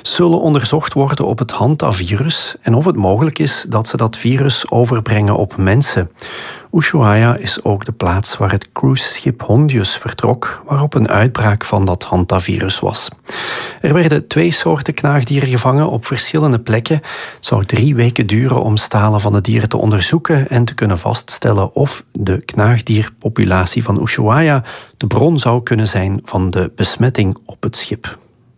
zullen onderzocht worden op het hantavirus en of het mogelijk is dat ze dat virus overbrengen op mensen. Ushuaia is ook de plaats waar het cruiseschip Hondius vertrok, waarop een uitbraak van dat hantavirus was. Er werden 2 soorten knaagdieren gevangen op verschillende plekken. Het zou 3 weken duren om stalen van de dieren te onderzoeken en te kunnen vaststellen of de knaagdierpopulatie van Ushuaia de bron zou kunnen zijn van de besmetting op het schip.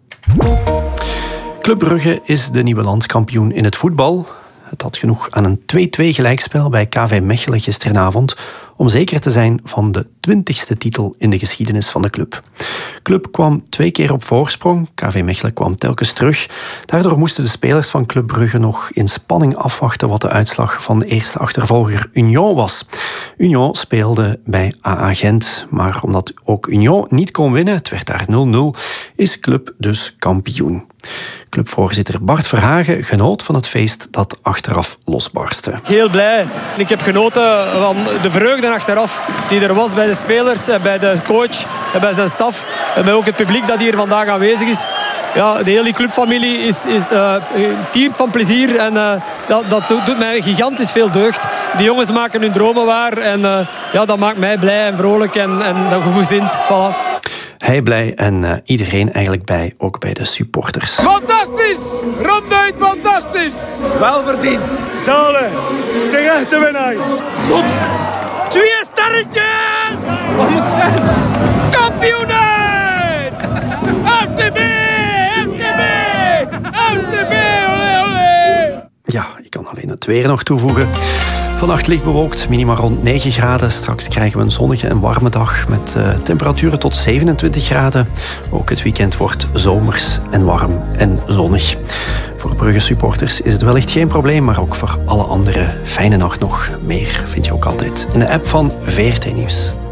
Club Brugge is de nieuwe landskampioen in het voetbal. Het had genoeg aan een 2-2 gelijkspel bij KV Mechelen gisteravond om zeker te zijn van de 20e titel in de geschiedenis van de club. Club kwam 2 keer op voorsprong. KV Mechelen kwam telkens terug. Daardoor moesten de spelers van Club Brugge nog in spanning afwachten wat de uitslag van de eerste achtervolger Union was. Union speelde bij AA Gent, maar omdat ook Union niet kon winnen, het werd daar 0-0, is Club dus kampioen. Clubvoorzitter Bart Verhagen genoot van het feest dat achteraf losbarstte. Heel blij. Ik heb genoten van de vreugde achteraf die er was bij de spelers, bij de coach, bij zijn staf en bij ook het publiek dat hier vandaag aanwezig is. Ja, de hele clubfamilie is tiert van plezier en dat doet mij gigantisch veel deugd. Die jongens maken hun dromen waar en dat maakt mij blij en vrolijk en goedgezind. Voilà. Hij blij en iedereen eigenlijk blij, ook bij de supporters. Fantastisch! Ronduit fantastisch! Welverdiend. Zalen, tegen echte winnaar. Zot! 2 sterretjes! Wat moet het zijn? Kampioenen! FCB! FCB! FCB! Olé, olé! Ja, ik kan alleen het weer nog toevoegen. Vannacht licht bewolkt, minima rond 9 graden. Straks krijgen we een zonnige en warme dag met temperaturen tot 27 graden. Ook het weekend wordt zomers en warm en zonnig. Voor Brugge supporters is het wellicht geen probleem, maar ook voor alle anderen. Fijne nacht nog. Meer vind je ook altijd in de app van VRT Nieuws.